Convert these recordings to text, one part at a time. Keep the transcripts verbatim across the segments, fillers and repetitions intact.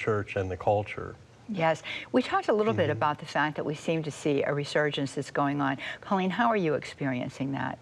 church and the culture. Yes. We talked a little Mm-hmm. bit about the fact that we seem to see a resurgence that's going on. Colleen, how are you experiencing that?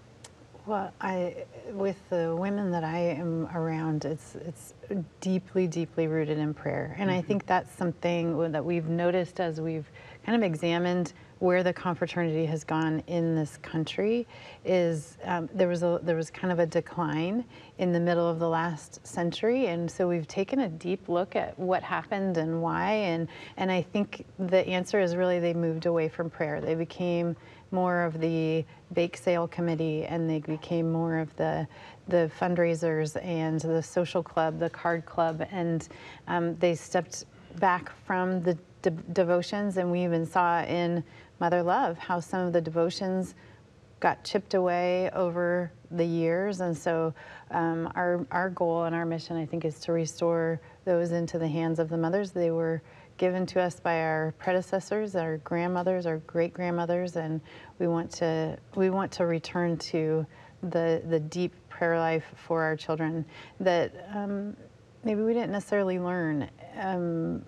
Well, I, with the women that I am around, it's it's deeply, deeply rooted in prayer, and mm-hmm. I think that's something that we've noticed as we've kind of examined where the confraternity has gone in this country. Is um, there was a there was kind of a decline in the middle of the last century, and so we've taken a deep look at what happened and why, and and I think the answer is really they moved away from prayer. They became more of the bake sale committee, and they became more of the the fundraisers and the social club, the card club, and um, they stepped back from the de devotions. And we even saw in Mother Love how some of the devotions got chipped away over the years. And so um, our our goal and our mission, I think, is to restore those into the hands of the mothers. They were given to us by our predecessors, our grandmothers, our great-grandmothers, and we want to we want to return to the the deep prayer life for our children that um, maybe we didn't necessarily learn um,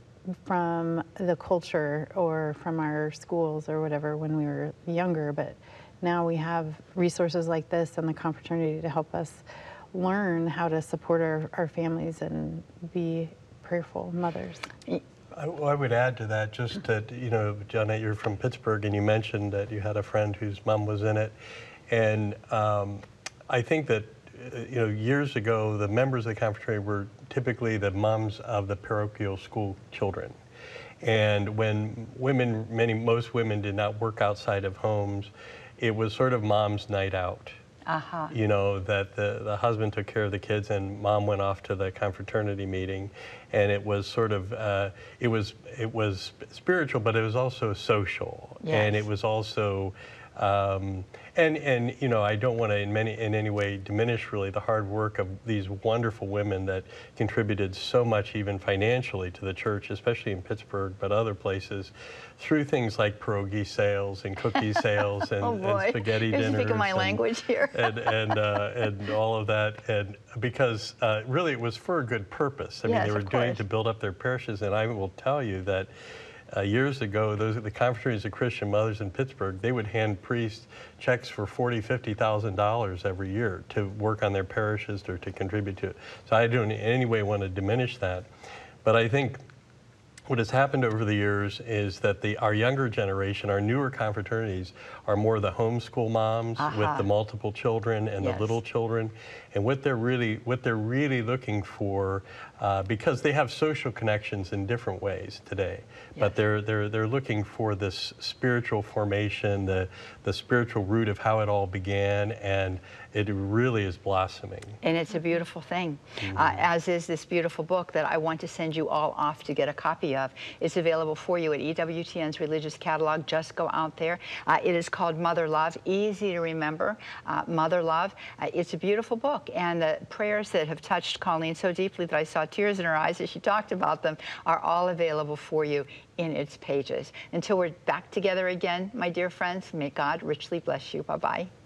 from the culture or from our schools or whatever when we were younger, but now we have resources like this and the confraternity to help us learn how to support our, our families and be prayerful mothers. I, I would add to that just that, you know, Johnette, you're from Pittsburgh, and you mentioned that you had a friend whose mom was in it. And um, I think that, uh, you know, years ago, the members of the confraternity were typically the moms of the parochial school children. And when women, many, most women did not work outside of homes, it was sort of mom's night out. Uh-huh. You know, that the, the husband took care of the kids and mom went off to the confraternity meeting, and it was sort of, uh, it was it was spiritual, but it was also social. Yes. And it was also, um, and, and, you know, I don't want to in, many, in any way diminish really the hard work of these wonderful women that contributed so much even financially to the church, especially in Pittsburgh, but other places, through things like pierogi sales and cookie sales and, oh and spaghetti You're dinners. speaking my and, language here. and and, uh, and all of that, and because uh, really it was for a good purpose. I yes, mean, they were doing course. to build up their parishes, and I will tell you that Uh, years ago, those the confraternities of Christian Mothers in Pittsburgh, they would hand priests checks for forty, fifty thousand dollars every year to work on their parishes or to contribute to it. So I don't in any way want to diminish that, but I think what has happened over the years is that the our younger generation, our newer confraternities, are more the homeschool moms uh-huh. with the multiple children and yes. the little children, and what they're really what they're really looking for, uh, because they have social connections in different ways today, yes. but they're they're they're looking for this spiritual formation, the the spiritual root of how it all began, and it really is blossoming. And it's a beautiful thing, mm-hmm. uh, as is this beautiful book that I want to send you all off to get a copy of. It's available for you at E W T N's Religious Catalog. Just go out there. Uh, it is called Mother Love, easy to remember, uh, Mother Love. Uh, it's a beautiful book, and the prayers that have touched Colleen so deeply that I saw tears in her eyes as she talked about them are all available for you in its pages. Until we're back together again, my dear friends, may God richly bless you. Bye-bye.